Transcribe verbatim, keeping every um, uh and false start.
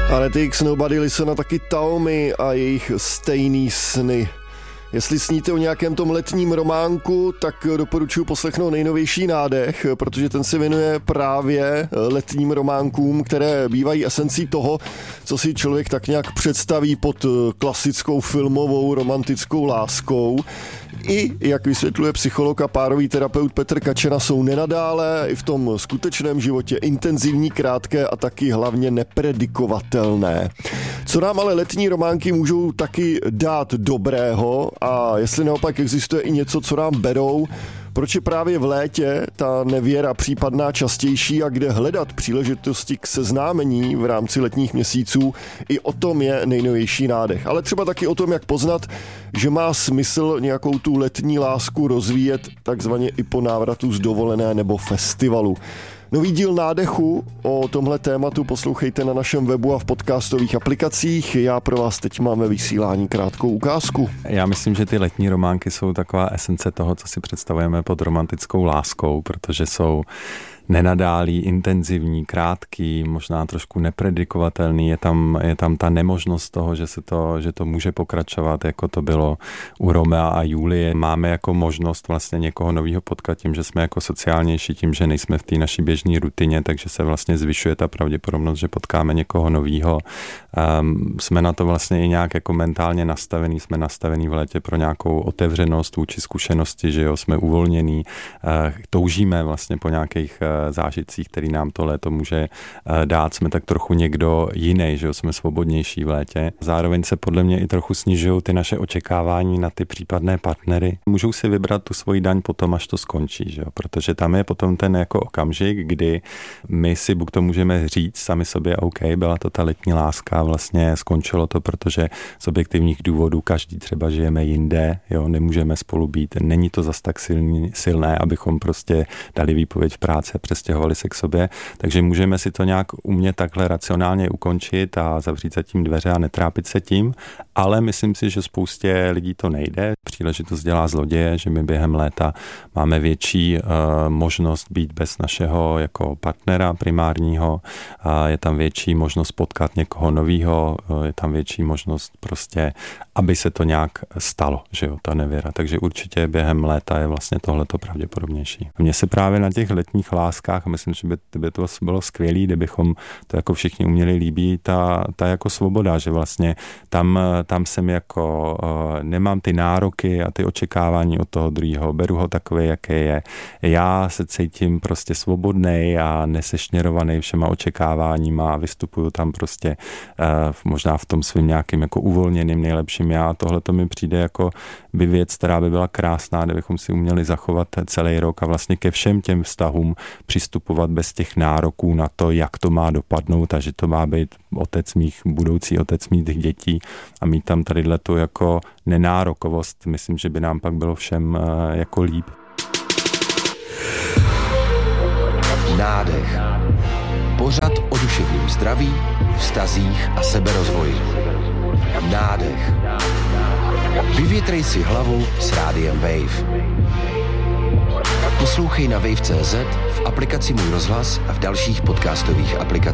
Athletics, Nobody Listen a taky Taomi a jejich stejný sny. Jestli sníte o nějakém tom letním románku, tak doporučuji poslechnout nejnovější Nádech, protože ten se věnuje právě letním románkům, které bývají esencí toho, co si člověk tak nějak představí pod klasickou filmovou romantickou láskou. I, jak vysvětluje psycholog a párový terapeut Petr Kačena, jsou nenadále i v tom skutečném životě intenzivní, krátké a taky hlavně nepredikovatelné. Co nám ale letní románky můžou taky dát dobrého a jestli naopak existuje i něco, co nám berou, proč je právě v létě ta nevěra případná častější a kde hledat příležitosti k seznámení v rámci letních měsíců, i o tom je nejnovější Nádech. Ale třeba taky o tom, jak poznat, že má smysl nějakou tu letní lásku rozvíjet takzvaně i po návratu z dovolené nebo festivalu. Nový díl Nádechu o tomhle tématu poslouchejte na našem webu a v podcastových aplikacích. Já pro vás teď mám ve vysílání krátkou ukázku. Já myslím, že ty letní románky jsou taková esence toho, co si představujeme pod romantickou láskou, protože jsou nenadálý, intenzivní, krátký, možná trošku nepredikovatelný. Je tam, je tam ta nemožnost toho, že, se to, že to může pokračovat, jako to bylo u Romea a Julie. Máme jako možnost vlastně někoho nového potkat tím, že jsme jako sociálnější, tím, že nejsme v té naší běžné rutině, takže se vlastně zvyšuje ta pravděpodobnost, že potkáme někoho nového. Um, jsme na to vlastně i nějak jako mentálně nastavený, jsme nastavený v létě pro nějakou otevřenost vůči zkušenosti, že jo, jsme uvolněný, uh, toužíme vlastně po nějakých uh, zážitcích, který nám to léto může dát. Jsme tak trochu někdo jiný, že jo, jsme svobodnější v létě. Zároveň se podle mě i trochu snižují ty naše očekávání na ty případné partnery. Můžou si vybrat tu svoji daň potom, až to skončí, že jo, protože tam je potom ten jako okamžik, kdy my si buď to můžeme říct sami sobě, OK, byla to ta letní láska, vlastně skončilo to, protože z objektivních důvodů každý třeba žijeme jinde, jo, nemůžeme spolu být, není to zas tak silný, silné, abychom prostě dali výpověď v práci, přestěhovali se k sobě, takže můžeme si to nějak umět takhle racionálně ukončit a zavřít za tím dveře a netrápit se tím, ale myslím si, že spoustě lidí to nejde. Příležitost dělá zloděje, že my během léta máme větší uh, možnost být bez našeho jako partnera primárního, uh, je tam větší možnost potkat někoho novýho, uh, je tam větší možnost prostě, aby se to nějak stalo, že jo, ta nevěra. Takže určitě během léta je vlastně tohleto pravděpodobnější. Mně se právě na těch letních láskách, a myslím, že by, by to bylo skvělé, kdybychom to jako všichni uměli líbí, ta, ta jako svoboda, že vlastně tam, tam jsem jako, uh, nemám ty nároky a ty očekávání od toho druhého, beru ho takový, jaký je. Já se cítím prostě svobodnej a nesešněrovaný všema očekáváníma a vystupuju tam prostě uh, možná v tom svým nějakým jako uvolněným nejlepším já. Tohle to mi přijde jako by věc, která by byla krásná, kdybychom si uměli zachovat celý rok a vlastně ke všem těm vztahům přistupovat bez těch nároků na to, jak to má dopadnout a že to má být otec mých, budoucí otec mých dětí a mít tam tadyhletu jako nenárokovost. Myslím, že by nám pak bylo všem jako líp. Nádech. Pořad o duševním zdraví, vztazích a seberozvoji. Nádech. Vyvětrej si hlavu s rádiem Wave. Poslouchej na wave tečka cé zet, v aplikaci Můj rozhlas a v dalších podcastových aplikacích.